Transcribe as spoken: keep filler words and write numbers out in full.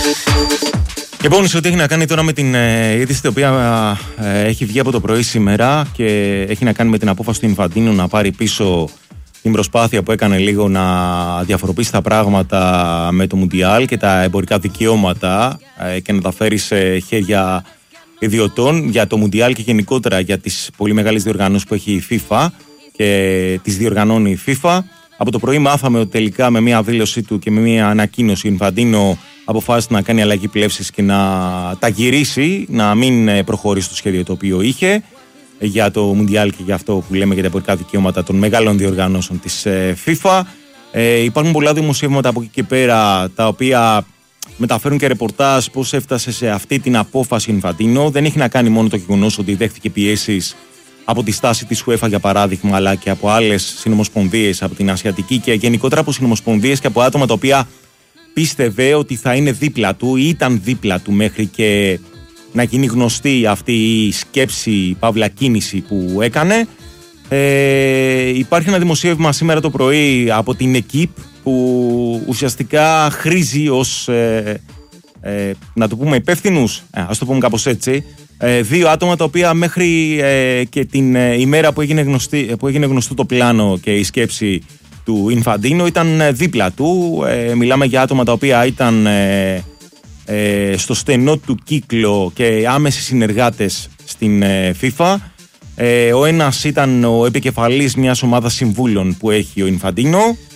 Λοιπόν, σε ό,τι έχει να κάνει τώρα με την ε, είδηση η οποία ε, έχει βγει από το πρωί σήμερα και έχει να κάνει με την απόφαση του Ινφαντίνο να πάρει πίσω την προσπάθεια που έκανε λίγο να διαφοροποιήσει τα πράγματα με το Μουντιάλ και τα εμπορικά δικαιώματα ε, και να τα φέρει σε χέρια ιδιωτών για το Μουντιάλ και γενικότερα για τις πολύ μεγάλες διοργανώσεις που έχει η FIFA και τις διοργανώνει η FIFA. Από το πρωί μάθαμε ότι τελικά με μια δήλωσή του και με μια ανακοίνωση ο Ινφαντίνο αποφάσισε να κάνει αλλαγή πλεύσης και να τα γυρίσει, να μην προχωρήσει το σχέδιο το οποίο είχε για το Μουντιάλ και για αυτό που λέμε για τα εμπορικά δικαιώματα των μεγάλων διοργανώσεων της FIFA. Ε, υπάρχουν πολλά δημοσιεύματα από εκεί και πέρα τα οποία μεταφέρουν και ρεπορτάζ πώς έφτασε σε αυτή την απόφαση ο Ινφαντίνο. Δεν έχει να κάνει μόνο το γεγονός ότι δέχτηκε πιέσεις από τη στάση της UEFA για παράδειγμα, αλλά και από άλλες συνομοσπονδίες, από την Ασιατική και γενικότερα από συνομοσπονδίες και από άτομα τα οποία πίστευε ότι θα είναι δίπλα του ή ήταν δίπλα του μέχρι και να γίνει γνωστή αυτή η σκέψη, η παύλα κίνηση που έκανε. Ε, υπάρχει ένα δημοσίευμα σήμερα το πρωί από την ΕΚΙΠ που ουσιαστικά χρήζει ως, ε, ε, να το πούμε υπεύθυνους, ε, ας το πούμε κάπως έτσι, ε, δύο άτομα τα οποία μέχρι ε, και την ε, ημέρα που έγινε, γνωστή, που έγινε γνωστό το πλάνο και η σκέψη του Ινφαντίνο ήταν δίπλα του. Ε, μιλάμε για άτομα τα οποία ήταν ε, ε, στο στενό του κύκλο και άμεσοι συνεργάτες στην ε, FIFA. Ε, ο ένας ήταν ο επικεφαλής μιας ομάδας συμβούλων που έχει ο Ινφαντίνο